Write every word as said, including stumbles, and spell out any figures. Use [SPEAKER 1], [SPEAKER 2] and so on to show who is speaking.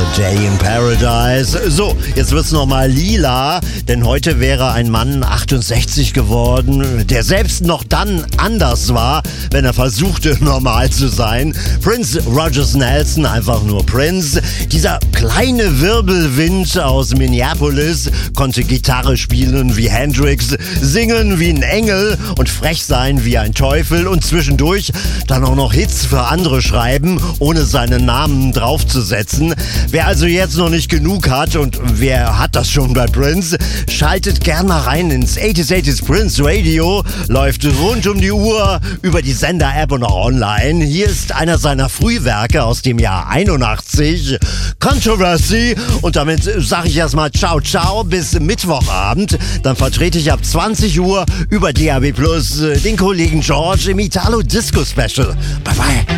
[SPEAKER 1] Day in Paradise. So, jetzt wird's nochmal lila, denn heute wäre ein Mann achtundsechzig geworden, der selbst noch dann anders war, wenn er versuchte, normal zu sein. Prince Rogers Nelson, einfach nur Prince. Dieser kleine Wirbelwind aus Minneapolis konnte Gitarre spielen wie Hendrix, singen wie ein Engel und frech sein wie ein Teufel und zwischendurch dann auch noch Hits für andere schreiben, ohne seinen Namen draufzusetzen. Wer also jetzt noch nicht genug hat, und wer hat das schon bei Prince, schaltet gern mal rein ins achtziger achtziger Prince Radio, läuft rund um die Uhr über die Sender-App und auch online. Hier ist einer seiner Frühwerke aus dem Jahr einundachtzig, Controversy, und damit sage ich erstmal ciao ciao bis Mittwochabend. Dann vertrete ich ab zwanzig Uhr über D A B Plus den Kollegen George im Italo Disco Special. Bye bye.